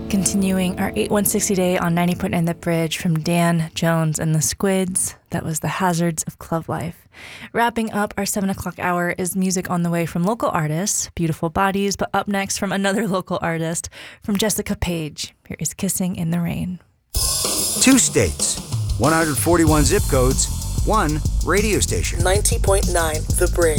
Continuing our 8160 day on 90.9 The Bridge from Dan Jones and the Squids. That was The Hazards of Club Life. Wrapping up our 7 o'clock hour is music on the way from local artists, Beautiful Bodies, but up next from another local artist, from Jessica Page. Here is Kissing in the Rain. 2 states, 141 zip codes, 1 radio station. 90.9 The Bridge.